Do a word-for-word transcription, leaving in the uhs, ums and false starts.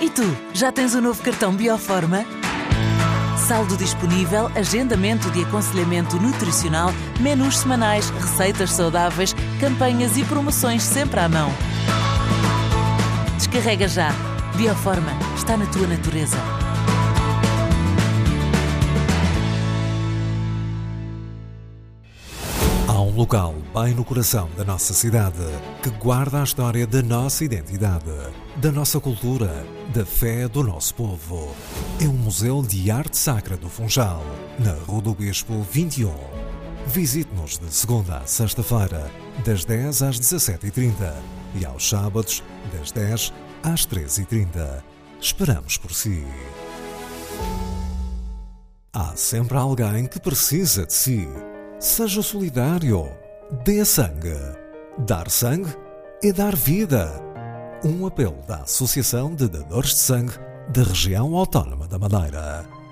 E tu, já tens o novo cartão Bioforma? Saldo disponível, agendamento de aconselhamento nutricional, menus semanais, receitas saudáveis, campanhas e promoções sempre à mão. Descarrega já. Bioforma está na tua natureza. Há um local bem no coração da nossa cidade que guarda a história da nossa identidade, da nossa cultura, da fé do nosso povo. É o Museu de Arte Sacra do Funchal, na Rua do Bispo vinte e um. Visite-nos de segunda a sexta-feira, das dez às dezassete e trinta e aos sábados, das dez às treze e trinta. Esperamos por si. Há sempre alguém que precisa de si. Seja solidário. Dê sangue. Dar sangue é dar vida. Um apelo da Associação de Dadores de Sangue da Região Autónoma da Madeira.